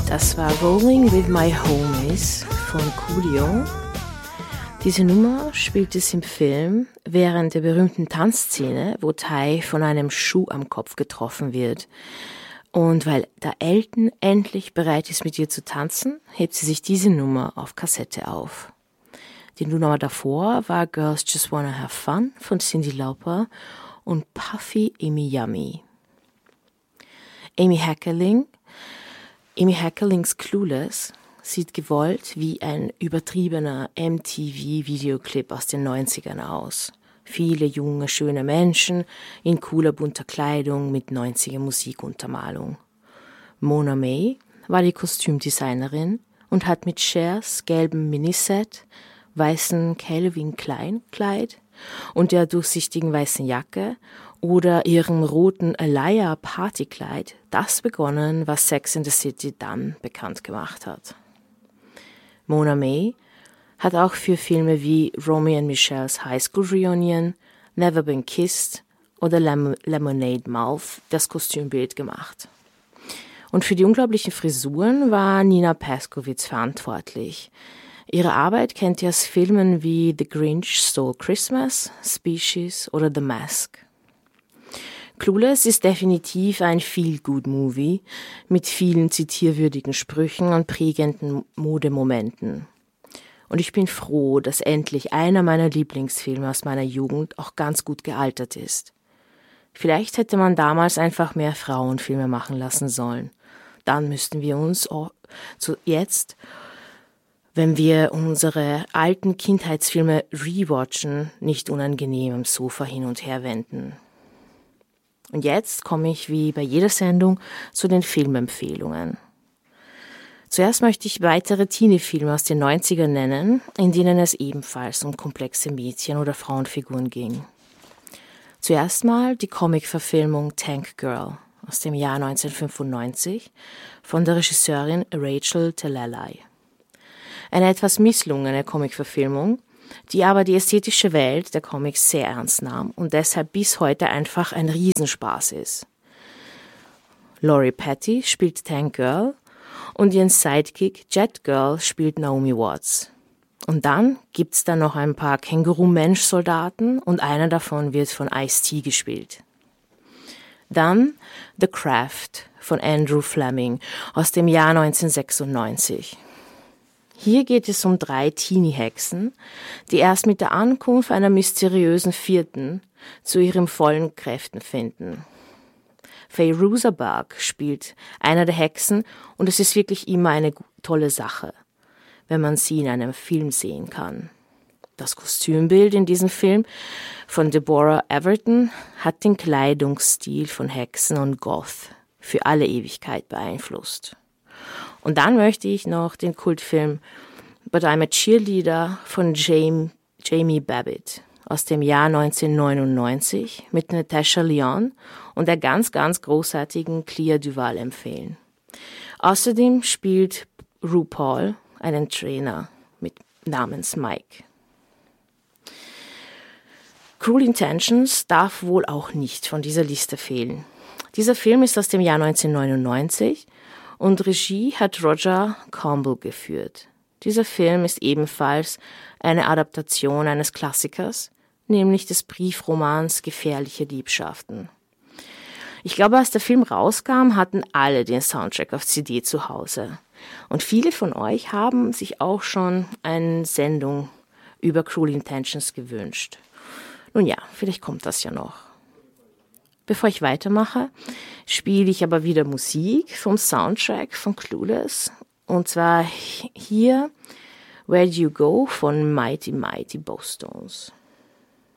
Das war Rolling with My Homies von Coolio. Diese Nummer spielt es im Film während der berühmten Tanzszene, wo Ty von einem Schuh am Kopf getroffen wird. Und weil da Elton endlich bereit ist, mit ihr zu tanzen, hebt sie sich diese Nummer auf Kassette auf. Die Nummer davor war Girls Just Wanna Have Fun von Cyndi Lauper und Puffy Amy Yummy. Amy Heckerlings Clueless sieht gewollt wie ein übertriebener MTV-Videoclip aus den 90ern aus. Viele junge, schöne Menschen in cooler, bunter Kleidung mit 90er Musikuntermalung. Mona May war die Kostümdesignerin und hat mit Chers gelbem Miniset, weißen Calvin Klein Kleid und der durchsichtigen weißen Jacke oder ihrem roten Alaya Partykleid das begonnen, was Sex and the City dann bekannt gemacht hat. Mona May hat auch für Filme wie Romy and Michele's High School Reunion, Never Been Kissed oder Lemonade Mouth das Kostümbild gemacht. Und für die unglaublichen Frisuren war Nina Paskowitz verantwortlich. Ihre Arbeit kennt ihr aus Filmen wie The Grinch Stole Christmas, Species oder The Mask. Clueless ist definitiv ein Feel-Good-Movie mit vielen zitierwürdigen Sprüchen und prägenden Modemomenten. Und ich bin froh, dass endlich einer meiner Lieblingsfilme aus meiner Jugend auch ganz gut gealtert ist. Vielleicht hätte man damals einfach mehr Frauenfilme machen lassen sollen. Dann müssten wir uns jetzt, wenn wir unsere alten Kindheitsfilme rewatchen, nicht unangenehm am Sofa hin und her wenden. Und jetzt komme ich wie bei jeder Sendung zu den Filmempfehlungen. Zuerst möchte ich weitere Teenie-Filme aus den 90ern nennen, in denen es ebenfalls um komplexe Mädchen- oder Frauenfiguren ging. Zuerst mal die Comic-Verfilmung Tank Girl aus dem Jahr 1995 von der Regisseurin Rachel Talalay. Eine etwas misslungene Comic-Verfilmung, die aber die ästhetische Welt der Comics sehr ernst nahm und deshalb bis heute einfach ein Riesenspaß ist. Lori Petty spielt Tank Girl und ihren Sidekick Jet Girl spielt Naomi Watts. Und dann gibt's da noch ein paar Känguru-Mensch-Soldaten und einer davon wird von Ice-T gespielt. Dann The Craft von Andrew Fleming aus dem Jahr 1996. Hier geht es um 3 Teenie-Hexen, die erst mit der Ankunft einer mysteriösen Vierten zu ihren vollen Kräften finden. Fairuza Balk spielt einer der Hexen und es ist wirklich immer eine tolle Sache, wenn man sie in einem Film sehen kann. Das Kostümbild in diesem Film von Deborah Everton hat den Kleidungsstil von Hexen und Goth für alle Ewigkeit beeinflusst. Und dann möchte ich noch den Kultfilm But I'm a Cheerleader von Jamie Babbitt aus dem Jahr 1999 mit Natasha Lyonne und der ganz, ganz großartigen Clea Duvall empfehlen. Außerdem spielt RuPaul einen Trainer namens Mike. Cruel Intentions darf wohl auch nicht von dieser Liste fehlen. Dieser Film ist aus dem Jahr 1999 und Regie hat Roger Campbell geführt. Dieser Film ist ebenfalls eine Adaptation eines Klassikers, nämlich des Briefromans Gefährliche Liebschaften. Ich glaube, als der Film rauskam, hatten alle den Soundtrack auf CD zu Hause. Und viele von euch haben sich auch schon eine Sendung über Cruel Intentions gewünscht. Nun ja, vielleicht kommt das ja noch. Bevor ich weitermache, spiele ich aber wieder Musik vom Soundtrack von Clueless. Und zwar hier Where'd You Go von Mighty Mighty Bosstones.